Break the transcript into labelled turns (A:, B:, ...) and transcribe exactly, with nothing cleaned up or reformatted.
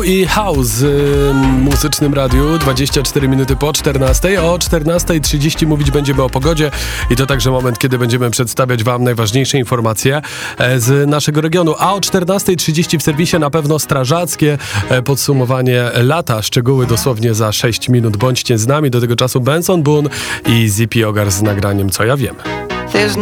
A: I House w Muzycznym Radiu, dwadzieścia cztery minuty po czternastej. O czternastej trzydzieści mówić będziemy o pogodzie i to także moment, kiedy będziemy przedstawiać wam najważniejsze informacje z naszego regionu. A o czternastej trzydzieści w serwisie na pewno strażackie podsumowanie lata. Szczegóły dosłownie za sześć minut. Bądźcie z nami. Do tego czasu Benson Boone i Zippy Ogar z nagraniem Co ja wiem.